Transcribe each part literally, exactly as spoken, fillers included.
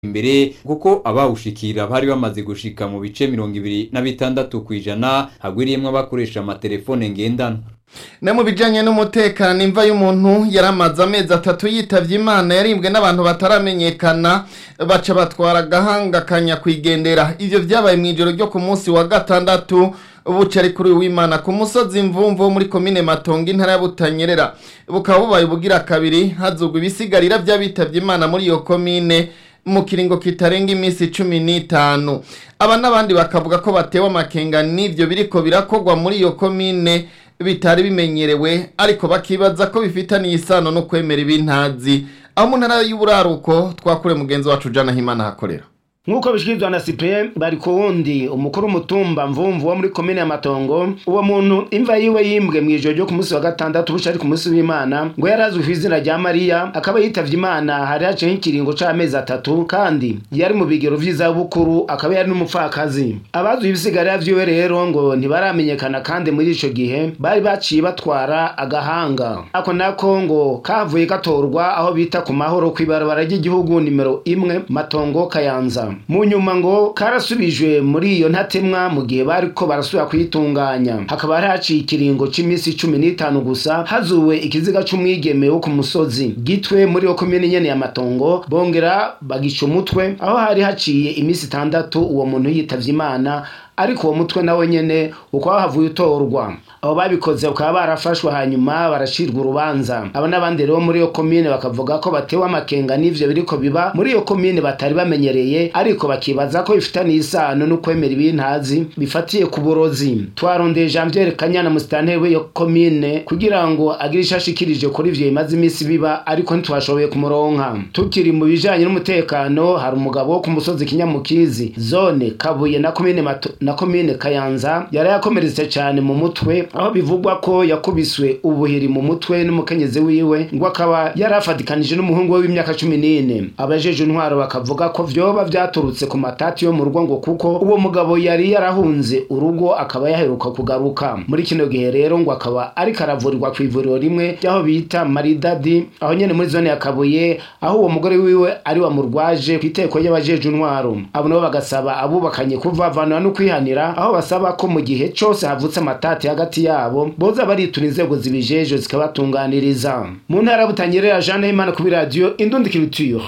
imbere kuko abawushikira bari bamaze gushika mu bice mirongo ibiri na bitandatu kwijana hagwiriyemwo abakoresha amatelefone ngendanwa. Ne mu bijanye n'umutekano imva y'umuntu yaramaze amezi atatu yitavye Imana yarimbwe n'abantu bataramenyekana baca batwara gahanga kanya kwigendera. Ivyo vyabaye mwijoro ryo ku munsi wa gatandatu bucari kuri w'Imana ku musozi Mvumvu muri komine Matongo intara ya Butanyerera. Bukaba bubaye bugira kabiri hazugwa ibisigarira vy'abitavye Imana muri iyo komine mu kiringo kitarenga imisi cumi n'itanu. Aba n'abandi bakavuga ko batewe amakenga n'ivyo biriko birakogwa muri iyo komine bitari bimenyerewe ariko bakibaza ko bifitaniye isano no kwemera ibintazi. Aho mu ntara y'uburaruko twakure mugenzi wacu Jana Himana hakorera. Nkuko bishikizwa na Cyprien bari ku wundi umukuru mutumba Mvumvu wo muri komine ya Matongo, uwo muntu imva yiwe yimbwe mwijoro ryo ku munsi wa gatandatu bucari ku munsi w'Imana ngo yarazwe kw'izina rya Maria akaba yitavye Imana hari haciye ikiringo c'amezi atatu kandi yari mu bigero vyiza bukuru akaba yari n'umupfakazi. Abazwe ibisigarira vyiwe rero ngo ntibaramenyekana kandi muri ico gihe bari baciye batwara agahanga. Ako nako ngo kavuye gatorwa aho bita ku mahoro kw'ibarabara ry'igihugu nimero imwe Matongo Kayanza. Mu nyuma ngo karasubijwe muri iyo ntatemwa mu gihe bariko barasubira kwitunganya. Hakaba hari haciye ikiringo c'imisi cumi n'itanu gusa hazuwe ikiziga c'umwigeme wo ku musozi gitwe muri yo komine nyene ya Matongo bongera bagica umutwe aho hari haciye imisi itandatu uwo muntu yitavye Imana ariko uwo mutwe nawe nyene uko havuye utorwa. Abo babikoze bakaba barafashwe hanyuma barashirwa urubanza. Aba n'abandi rero muri yo komine bakavuga ko batewe amakenga n'ivyo biriko biba muri yo komine batari bamenyereye ariko bakibaza ko bifitaniye isano no kwemera ibintazi bifatiye ku burozi. Twarondeye Jean-Pierre Kanyana musitanteri w'iyo komine kugira ngo agire ishashikirije kuri ivyo bimaze imisi biba ariko ntitwashoboye kumuronka. Tukiri mu bijanye n'umutekano hari umugabo wo ku musozi Kinyamukizi zone Kabuye na komine Mato na komine Kayanza yari yakomeretse cyane mu mutwe aho bivugwa ko yakubiswe ubuhiri mu mutwe n'umukenyezi wiwe ngo akaba yarafadikanije n'umuhungu we w'imyaka cumi n'ine. Abajeje intwaro bakavuga ko vyoba vyaturutse ku matati yo mu rugo ngo kuko uwo mugabo yari yarahunze urugo akaba yaheruka kugaruka. Muri kino gihe rero ngo akaba ari karavurirwa ku ivuriro rimwe ryaho bita Maridadi aho nyene muri zone ya Kabuye aho uwo mugore wiwe ari wamurwaje kwiteko y'abajeje intwaro. Abo nabo bagasaba abubakanye kuvavanwa no kwihanira aho basaba ko mu gihe cyose havutse amatati hagati yabo boza baritura inzego zibijeje zikabatunganiriza. Mu ntara Butanyerera Jean Himana ku radio Indundi Culture.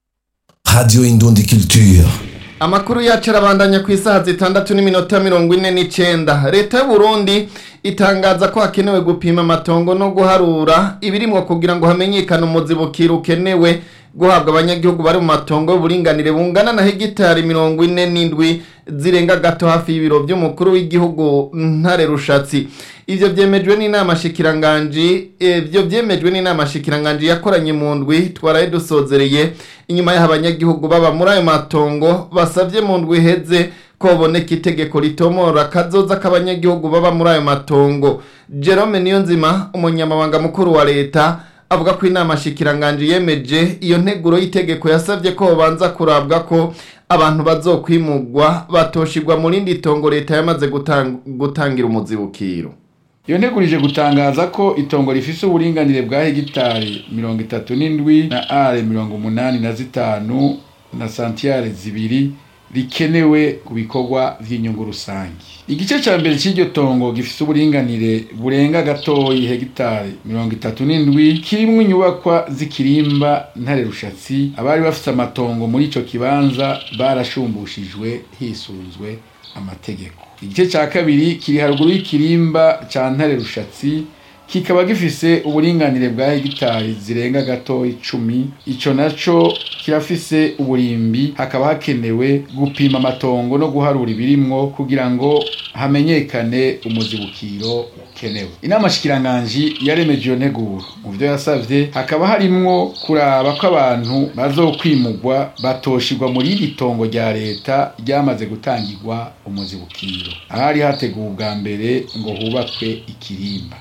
Radio Indundi Culture. Amakuru yacu arabandanya ku isaha zitandatu n'iminota mirongo ine n'icenda. Leta y'u Burundi itangaza ko hakenewe gupima amatongo no guharura ibirimwo kugira ngo hamenyekane umuzibukiro ukenewe guhabwa abanyagihugu bari mu matongo y'uburinganire bungana na hegitari mirongo ine n'indwi zirenga gato hafi y'ibiro by'umukuru w'igihugu Ntare Rushatsi. Ivyo vyemejwe n'inama shikiranganji ivyo vyemejwe n'inama shikiranganji yakoranye mu ndwi twaraye dusozereye inyuma y'abanyagihugu baba muri ayo matongo basavye mu ndwi heze ko boneka itegeko ritomora kazoza k'abanyagihugu baba muri ayo matongo. Jerome Niyonzima umunyamabanga mukuru wa leta avuga ko inama shikiranganji yemeje iyo nteguro y'itegeko yasavye ko banza kurabwa ko abantu bazokwimugwa batoshirwa mu rindi tongo leta yamaze gutang, gutangira umuzibukiro. Iyo ntegurije gutangaza ko itongo rifise uburinganire bwa hegitari mirongo itatu n'indwi na are mirongo umunani na zitanu na santiare zibiri rikenewe ku bikorwa vy'inyungu rusangi. Igice ca mbere c'iryo tongo gifise uburinganire burenga gatoyi hegitari mirongo itatu n'indwi kirimwo inyubakwa z'ikirimba Ntare Rushatsi. Abari bafise amatongo muri ico kibanza barashumbushijwe hisunzwe amategeko. Igice ca kabiri kiri haruguru y'ikirimba ca Ntare Rushatsi kikaba gifise uburinganire bwa hegitari zirenga gato icumi. Ico naco kirafise uburimbi hakaba hakenewe gupima amatongo no guharura ibirimwo kugira ngo hamenyekane umuzibukiro ukenewe. Inama shikiranganji yaremeje iyo nteguro. Mu vyo yasavye hakaba harimwo kuraba ko abantu bazokwimugwa batoshirwa muri iri tongo rya leta ryamaze gutangirwa umuzibukiro ahari hateguwe ubwa mbere ngo hubakwe ikirimba.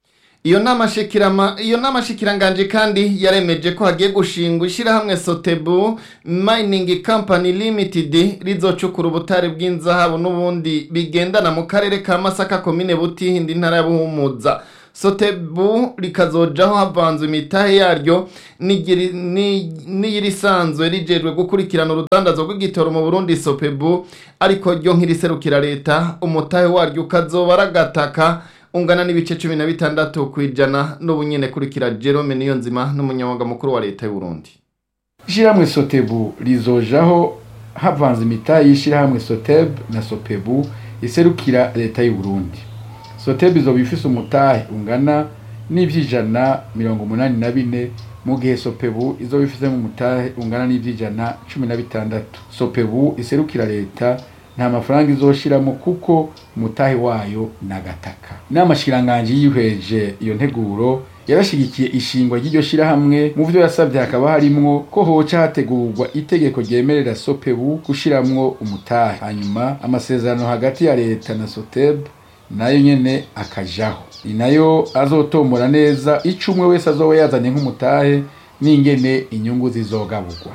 Iyo nama shikirama iyo nama shikiranganje kandi yaremeje ko hagiye gushingwa ishirahamwe Sotebu Mining Company Limited rizocukura ubutare bw'inzahabu n'ubundi bigendana mu karere ka Masaka komine Butihindi ntara ya Buhumuza. Sotebu rikazojaho havanzwe imitahe yaryo n'iyirisanzwe rijejwe gukurikirana urudandazo rw'igitoro mu Burundi Sopebu, ariko ryo nk'iriserukira leta umutahe waryo ukazoba aragataka ungana n'ibice cumi na bitandatu kwijana n'ubunyene kurikira Jerome Niyonzima n'umunyamabanga mukuru wa leta y'u Burundi. Ishirahamwe Sotebu rizojaho havanze imitahe y'ishirahamwe Soteb na Sopebu iserukira leta y'u Burundi. Soteb izoba ifise umutahe ungana n'ivyijana mirongo umunani na bine mu gihe Sopebu izoba ifise umutahe ungana n'ivyijana cumi na bitandatu. Sopebu iserukira leta nta mafaranga izoshiramo kuko umutahe wayo nagataka. N'amashiranganje yihweje iyo nteguro yarashigikiye ishingwa ry'iryo shirahamwe. Mu byo yasavye hakaba harimwo ko hoca hategurwa itegeko ryemerera Sopebu gushiramwo umutahe, hanyuma amasezerano hagati ya leta na Soteb nayo nyene akajaho, ni nayo azotomora neza ico umwe wese azoba yazanye nk'umutahe n'ingene inyungu zizogaburwa.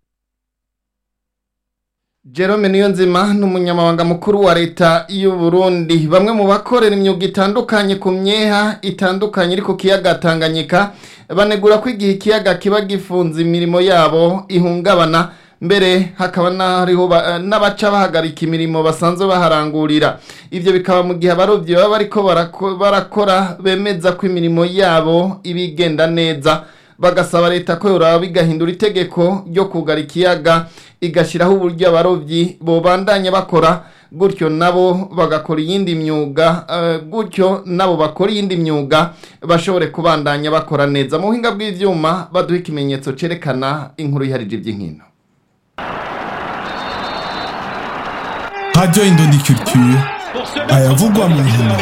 Jerome Niyonzima n'umunyamabanga mukuru wa leta y'u Burundi. Bamwe mu bakorera imyuga itandukanye ku myeha itandukanye iri ku kiyaga Tanganyika banegura ko igihe ikiyaga kiba gifunze imirimo yabo ihungabana, mbere hakaba n'ariho n'abaca bahagarika imirimo basanzwe baharangurira. Ivyo bikaba mu gihe abarovyi baba bariko barakora bemeza ko imirimo yabo ibigenda neza, bagasaba leta ko yoraba bigahindura itegeko ryo kugara ikiyaga igashiraho uburyo abarovyi bobandanya bakora, gutyo nabo bagakora iyindi myuga uh, gutyo nabo bakora iyindi myuga bashobore kubandanya bakora neza. Mu buhinga bw'ivyuma baduha ikimenyetso cerekana inkuru iharije ivy'inkino. Radio Indundi Culture ayavugwa mu nkino.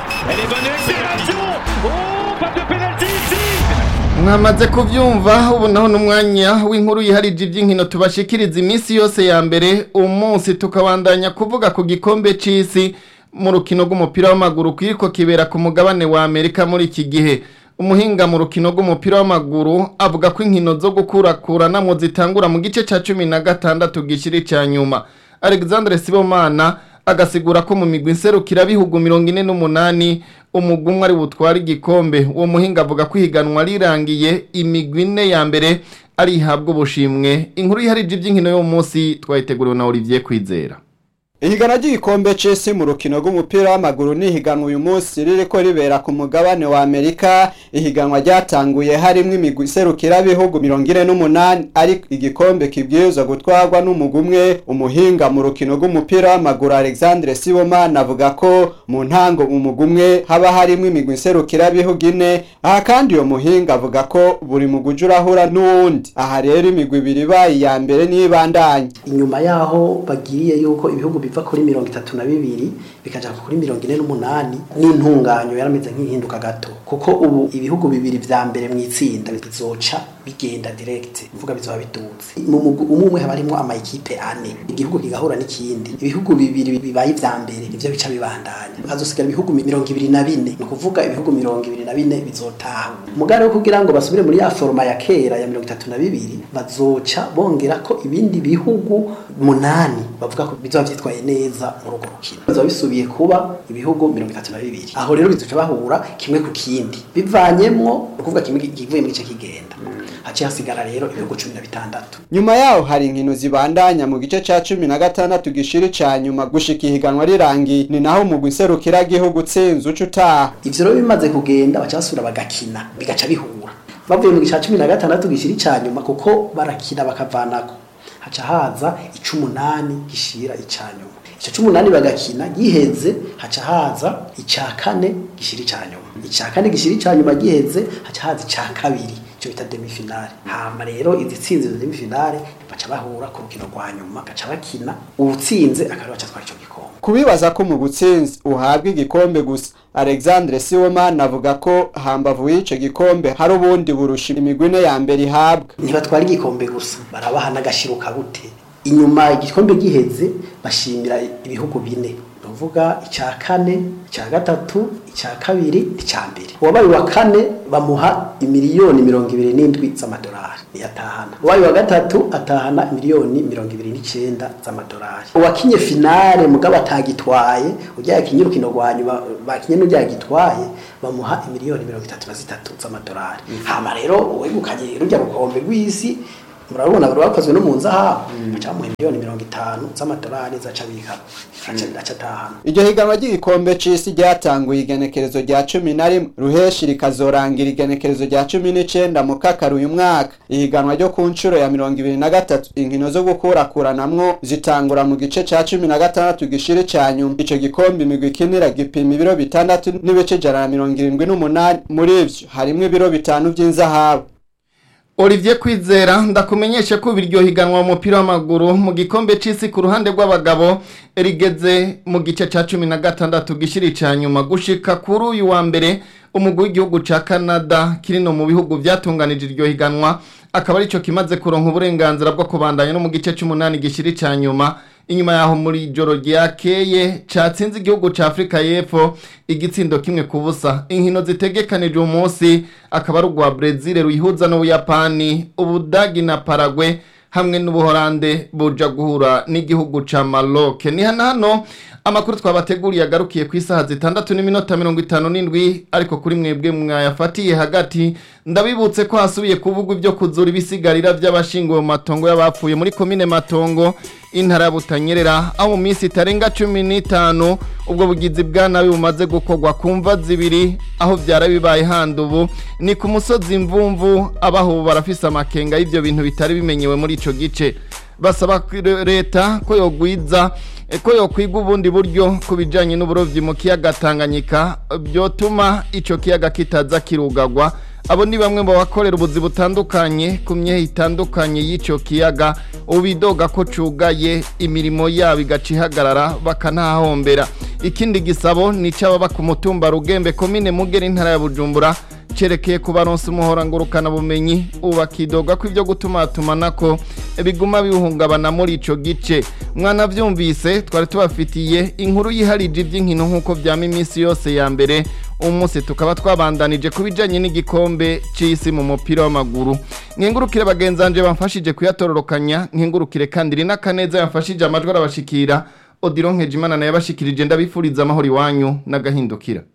Mwamaze kuvyumva, ubu naho n'umwanya w'inkuru yiharije ivy'inkino tubashikiriza iminsi yose ya mbere. Umunsi tukabandanya kuvuga ku gikombe c'isi mu rukino rw'umupira w'amaguru kwiriko kibera ku mugabane wa Amerika muri iki gihe. Umuhinga mu rukino rw'umupira w'amaguru avuga ko inkino zo gukurakura namwe zitangura mu gice ca cumi na gatandatu gishiri ca nyuma. Alexandre Sibomana agasigura ko mu migwi nserukira bihugu mirongo ine n'umunani umugumwe ari butwara igikombe. Uwo muhinga avuga ko ihiganwa rirangiye imigwi ine ya mbere ari ihabwa ubushimwe. Inkuru iharije ivy'inkino yo munsi twayiteguriwe na Olivier Kwizera. Ihiganwa ry'igikombe c'isi mu rukino rw'umupira w'amaguru ni ihiganwa uyu munsi ririko ribera ku mugabane wa Amerika. Ihiganwa ryatanguye harimwo imigwi iserukira bihugu mirongo ine n'umunani, ari igikombe kibwirizwa gutwarwa n'umugumwe. Umuhinga mu rukino rw'umupira w'amaguru Alexandre Sibomana avuga ko mu ntango umugumwe haba harimwo imigwi iserukira bihugu ine. Aha kandi uyo muhinga avuga ko buri mugwi urahura n'uwundi. Aha rero imigwi ibiri bayi ya mbere n'ibandanya. Inyuma yaho bagiriye yuko ibihugu biva kuri mirongo itatu na bibiri bikaja kuri mirongo ine n'umunani, n'intunganyo yarameze nk'ihinduka gato, kuko ubu ibihugu bibiri vya mbere mu itsinda bizoca bigenda direct, mvuga bizoba biduze. Mu umwe haba harimo ama equipe ane, igihugu kigahura n'ikindi, ibihugu bibiri bibaye vya mbere nivyo bica bibandanya, hazosigara ibihugu mirongo ibiri na bine, no kuvuga ibihugu mirongo ibiri na bine bizotaha. Mugare wo kugira ngo basubire muri ya forma ya kera ya mirongo itatu na bibiri bazoca bongera ko ibindi bihugu munani bavuga ko bizoba vyitwaye neza mu rugo rukino, bizoba bisubiye kuba ibihugu mirongo itatu na bibiri. Aho rero bizoca bahura kimwe ku kindi bivanyemwo, no kuvuga kimwe kivuye muri ico kigenda, haciye hasigara rero ibihugu cumi na bitandatu. Nyuma yaho hari inkino zibandanya mu gice ca cumi na gatandatu gishiri ca nyuma gushika ihiganwa rirangiye, ni naho umugwi nserukira gihugu tsinze uca utaha. Ivyo rero bimaze kugenda baca basubira bagakina bigaca bihura bavuye mu gice ca cumi na gatandatu gishiri ca nyuma, kuko barakina bakavanako haca haza icumunani gishira icanyuma. Ico cumunani bagakina giheze haca haza icakane gishiri canyuma. Icakane gishiri canyuma giheze haca haza icakabiri cyo bita demi finale. Hama rero izitsinze demi finale baca bahura ku rukino rwa nyuma gaca bakina, ubutsinze akaba baca twara ico gikombe. Kubibaza ko mu gutsinze uhabwa igikombe gusa, Alexandre Sibomana avuga ko hambavu y'ico gikombe hari ubundi burusha imigwi ine ya mbere ihabwa. Ntibatwara igikombe gusa, barabaha n'agashiruka bute. Inyuma igikombe giheze bashimira ibihugu bine, nuvuga icya kane icya gatatu icya kabiri icya mbere uwabaye wa kane bamuha imiliyoni mirongo ibiri n'indwi z'amadolari yatahana uwabaye wa gatatu atahana miliyoni mirongo ibiri n'icyenda z'amadolari uwakinye finale mugabo atagitwaye ujya yakinye urukino rwa nyuma bakinye n'ujyagitwaye bamuha imiliyoni mirongo itatu na zitatu z'amadolari hama rero wegukanye rujya rukombe rw'isi murabona bari bakozwe no mu nzahabu bacamuha miliyoni mirongo itanu z'amadolari zaca bika aca atahana. Iryo higanwa ry'igikombe c'isi ryatanguye igenekerezo rya cumi na rimwe ruheshi rikazorangira igenekerezo rya cumi n'icenda mu kakaro uyu mwaka. Ihiganwa ryo ku ncuro ya mirongo ibiri na gatatu inkino zo gukurakuranamwo zitangura mu gice ca cumi na gatandatu gishire ca nyuma. Ico gikombe imigwi ikinira gipima ibiro bitandatu n'ibice ijana na mirongo irindwi n'umunani, muri ivyo harimwo ibiro bitanu vy'inzahabu. Olivier Kwizera ndakumenyesha ko biryo higanwa mu mupira w'amaguru mu gikombe c'isi ku ruhande rw'abagabo rigeze mu gice ca cumi na gatandatu gishiri ca nyuma gushika kuri uyu wa mbere umugwi w'igihugu ca Canada kirino mu bihugu vyatunganije iryo higanwa akaba arico kimaze kuronka uburenganzira bwo kubandanya no mu gice c'umunani gishiri ca nyuma. Inyuma yaho muri joro ryakeye catsinze igihugu ca Afrika y'Epfo igitsindo kimwe kubusa. Inkino zitegekanije umunsi akaba ari rwa Brazil ruyihuza no Buyapani, Ubudagi na Paraguay hamwe n'Ubuholande buja guhura n'igihugu ca Maroc. Ni hano amakuru twabateguriye agarukiye ku isaha zitandatu n'iminota mirongo itanu n'indwi ariko kuri mwebwe mwayafatiye hagati ndabibutse ko hasubiye kuvugwa ibyo kuzura ibisigarira by'abashinguwe mu matongo y'abapfuye muri komine Matongo intara Butanyerera aho mu minsi itarenga cumi n'itanu ubwo bugizi bwa nabi bumaze gukorwa kumva zibiri aho byarabibaye handubu ni ku musozi Mvumvu abaho barafise amakenga y'ivyo bintu bitari bimenyewe muri ico gice. Basaba leta ko yogwiza ko yokwiga ubundi buryo kubijanye n'uburovyi mu kiyaga Tanganyika byotuma ico kiyaga kitaza kirugagwa. Abo ni bamwe mu bakorera ubuzi butandukanye ku myehe itandukanye y'ico kiyaga ubidoga ko cugaye imirimo yabo igacihagarara bakanahombera. Ikindi gisabo ni c'ababa ku mutumba Rugembe komine Mugera intara ya Bujumbura cerekeye kubaronsa umuhora ngurukana bumenyi ubakidoga ko ivyo gutumatumanako biguma bihungabana muri ico gice. Mwana vyumvise twari tubafitiye inkuru yiharije ivy'inkino nkuko vyama iminsi yose ya mbere umunsi tukaba twabandanije kubijanye n'igikombe c'isi mu mupira w'amaguru. Nkengurukire bagenzanje bamfashije kuyatororokanya, nkengurukire kandi Rina Kaneza yamfashije amajwi arabashikira. Odironke Jimana naye yabashikirije ndabifuriza amahoro iwanyu n'agahindukira.